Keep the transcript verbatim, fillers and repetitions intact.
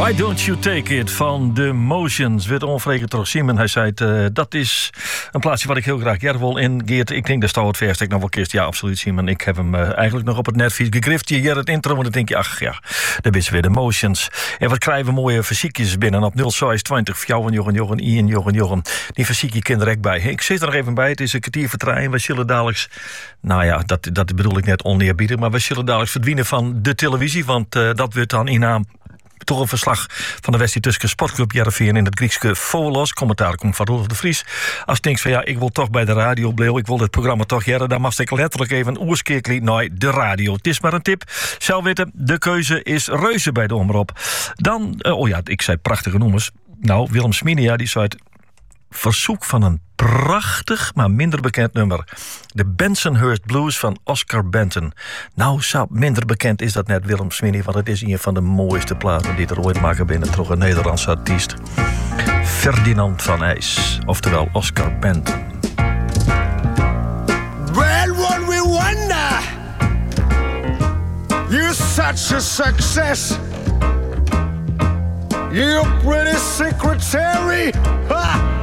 Why Don't You Take It van The Motions. Werd onvreken door Simon. Hij zei, uh, dat is een plaatsje wat ik heel graag jaren wil in. Geert, ik denk dat staat het verst. Ik nog wel kist. Ja, absoluut, Simon. Ik heb hem uh, eigenlijk nog op het netvlies gegrift. Je hier het intro, en dan denk je, ach ja, daar is weer The Motions. En wat krijgen we mooie fysiekjes binnen op nul zes twintig fjouwen, jochen, jochen, Ian, jochen, jochen. Die fysiekje kind er echt bij. Ik zit er nog even bij. Het is een kwartier vertraaien. We zullen dadelijk, nou ja, dat, dat bedoel ik net oneerbiedig, maar we zullen dadelijk verdwijnen van de televisie, want uh, dat wordt dan in naam toch een verslag van de wedstrijd tussen Sportclub Heerenveen in het Griekse Volos. Commentaar komt van Rolf de Vries. Als je denkt van ja, ik wil toch bij de radio blijven, ik wil dit programma toch jaren, dan mag ik letterlijk even een oerskeerkliek naar de radio. Het is maar een tip. Zelf weten, de keuze is reuze bij de omroep. Dan, uh, oh ja, ik zei prachtige noemers. Nou, Willem Sminia, die zei het verzoek van een prachtig, maar minder bekend nummer. De Bensonhurst Blues van Oscar Benton. Nou, zo minder bekend is dat net, Willem Sminia, want het is een van de mooiste platen die er ooit maken binnen toch een Nederlandse artiest. Ferdinand van Ijs, oftewel Oscar Benton. Well, what we wonder, you're such a success. You're pretty secretary. Ha!